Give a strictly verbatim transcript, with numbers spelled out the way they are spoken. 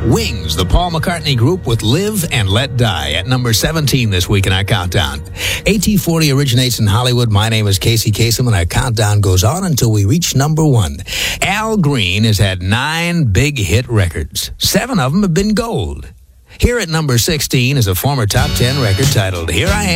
Wings, the Paul McCartney group with Live and Let Die at number seventeen this week in our countdown. A T forty originates in Hollywood. My name is Casey Kasem, and our countdown goes on until we reach number one. Al Green has had nine big hit records. Seven of them have been gold. Here at number sixteen is a former top ten record titled Here I Am.